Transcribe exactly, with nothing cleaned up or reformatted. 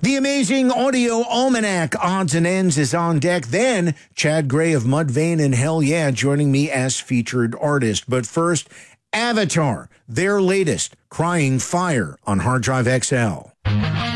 The amazing Audio Almanac Odds and Ends is on deck. Then Chad Gray of Mudvayne and Hell Yeah joining me as featured artist. But first, Avatar, their latest, Crying Fire on Hard Drive X L.